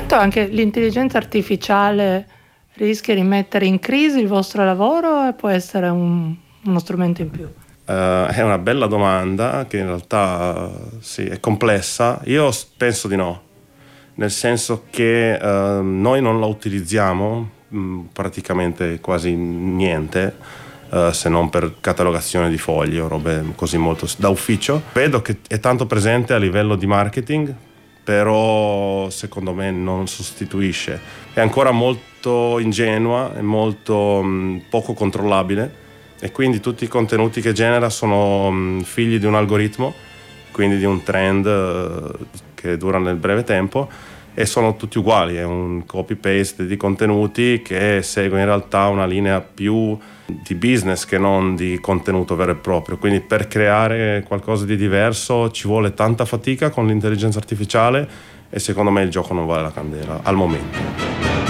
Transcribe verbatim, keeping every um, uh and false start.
Intanto anche l'intelligenza artificiale rischia di mettere in crisi il vostro lavoro e può essere un, uno strumento in più? Uh, è una bella domanda che in realtà uh, sì, è complessa. Io penso di no, nel senso che uh, noi non la utilizziamo mh, praticamente quasi niente, uh, se non per catalogazione di fogli o robe così molto da ufficio. Vedo che è tanto presente a livello di marketing, però secondo me non sostituisce. È ancora molto ingenua, è molto mh, poco controllabile, e quindi tutti i contenuti che genera sono mh, figli di un algoritmo, quindi di un trend uh, che dura nel breve tempo, e sono tutti uguali. È un copy paste di contenuti che segue in realtà una linea più di business che non di contenuto vero e proprio. Quindi per creare qualcosa di diverso ci vuole tanta fatica con l'intelligenza artificiale, e secondo me il gioco non vale la candela al momento.